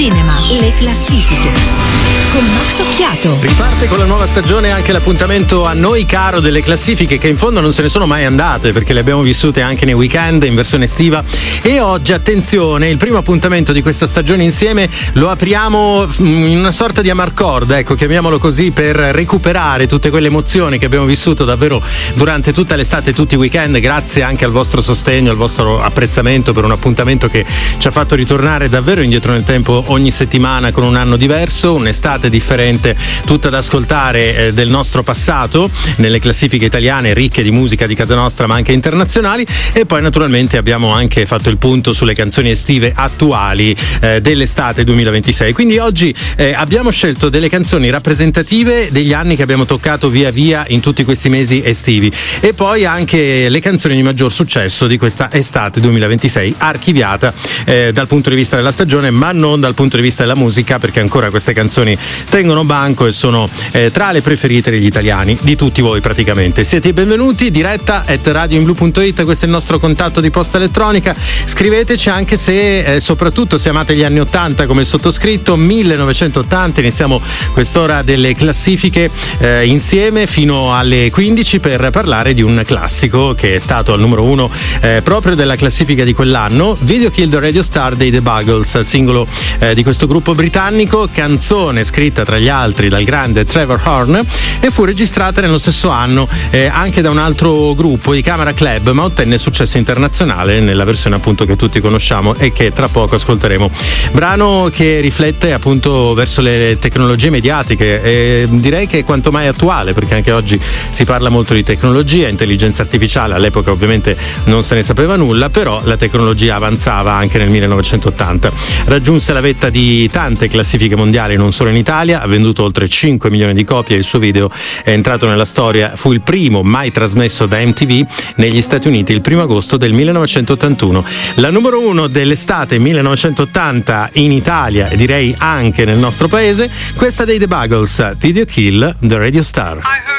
cinema, le classifiche con Max Occhiato. Riparte con la nuova stagione anche l'appuntamento a noi caro delle classifiche, che in fondo non se ne sono mai andate perché le abbiamo vissute anche nei weekend in versione estiva. E oggi, attenzione, il primo appuntamento di questa stagione insieme lo apriamo in una sorta di amarcord, ecco, chiamiamolo così, per recuperare tutte quelle emozioni che abbiamo vissuto davvero durante tutta l'estate e tutti i weekend, grazie anche al vostro sostegno, al vostro apprezzamento per un appuntamento che ci ha fatto ritornare davvero indietro nel tempo ogni settimana con un anno diverso, un'estate differente, tutta da ascoltare del nostro passato nelle classifiche italiane ricche di musica di casa nostra ma anche internazionali. E poi naturalmente abbiamo anche fatto il punto sulle canzoni estive attuali dell'estate 2026. Quindi oggi abbiamo scelto delle canzoni rappresentative degli anni che abbiamo toccato via via in tutti questi mesi estivi, e poi anche le canzoni di maggior successo di questa estate 2026, archiviata dal punto di vista della stagione ma non dal punto di vista della musica, perché ancora queste canzoni tengono banco e sono tra le preferite degli italiani, di tutti voi praticamente. Siete i benvenuti, diretta @radioinblu.it, questo è il nostro contatto di posta elettronica. Scriveteci anche se soprattutto se amate gli anni 80 come il sottoscritto, 1980. Iniziamo quest'ora delle classifiche insieme fino alle 15 per parlare di un classico che è stato al numero 1 proprio della classifica di quell'anno, Video Kill the Radio Star dei The Buggles, singolo di questo gruppo britannico, canzone scritta tra gli altri dal grande Trevor Horn e fu registrata nello stesso anno anche da un altro gruppo, i Camera Club, ma ottenne successo internazionale nella versione appunto che tutti conosciamo e che tra poco ascolteremo. Brano che riflette appunto verso le tecnologie mediatiche e direi che è quanto mai attuale, perché anche oggi si parla molto di tecnologia, intelligenza artificiale. All'epoca ovviamente non se ne sapeva nulla, però la tecnologia avanzava anche nel 1980. Raggiunse la vetta di tante classifiche mondiali, non solo in Italia, ha venduto oltre 5 milioni di copie, il suo video è entrato nella storia, fu il primo mai trasmesso da MTV negli Stati Uniti il 1 agosto del 1981. La numero 1 dell'estate 1980 in Italia e direi anche nel nostro paese, questa dei The Buggles, Video Kill the Radio Star.